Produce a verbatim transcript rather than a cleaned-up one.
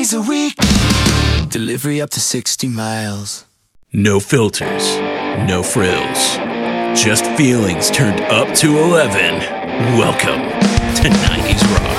days a week. Delivery up to sixty miles. No filters, no frills. Just feelings turned up to eleven. Welcome to nineties Rock.